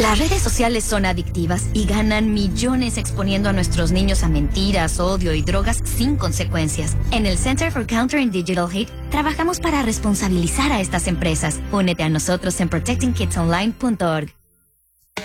Las redes sociales son adictivas y ganan millones exponiendo a nuestros niños a mentiras, odio y drogas sin consecuencias. En el Center for Countering Digital Hate, trabajamos para responsabilizar a estas empresas. Únete a nosotros en protectingkidsonline.org.